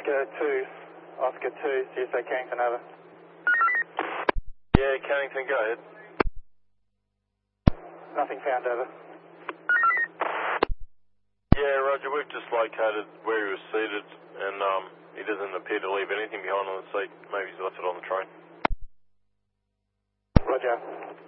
Oscar 2, CSA Carrington, over. Yeah, Carrington, go ahead. Nothing found, over. Yeah, Roger, we've just located where he was seated, and he doesn't appear to leave anything behind on the seat. Maybe he's left it on the train. Roger.